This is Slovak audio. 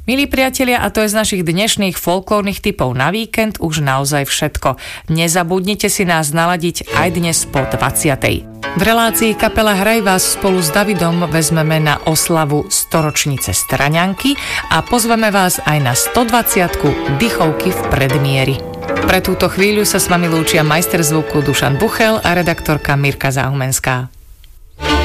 Milí priatelia, a to je z našich dnešných folklórnych tipov na víkend už naozaj všetko. Nezabudnite si nás naladiť aj dnes po 20. V relácii Kapela Hraj vás spolu s Davidom vezmeme na oslavu storočnice Straňanky a pozveme vás aj na 120 Dychovky v predmieri. Pre túto chvíľu sa s vami lúčia majster zvuku Dušan Buchel a redaktorka Mirka Záhumenská.